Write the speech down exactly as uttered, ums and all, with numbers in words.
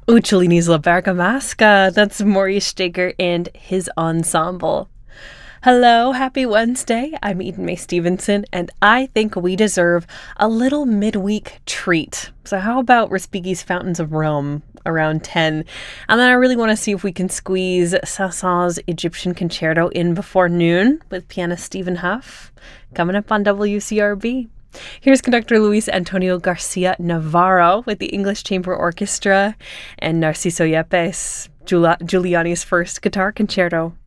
Uccellini's La Bergamasca. That's Maurice Steger and his ensemble. Hello, happy Wednesday. I'm Eden May Stevenson, and I think we deserve a little midweek treat. So how about Respighi's Fountains of Rome around ten? And then I really want to see if we can squeeze Saint-Saëns' Egyptian Concerto in before noon with pianist Stephen Huff, coming up on W C R B. Here's conductor Luis Antonio Garcia Navarro with the English Chamber Orchestra and Narciso Yepes, Giuliani's first guitar concerto.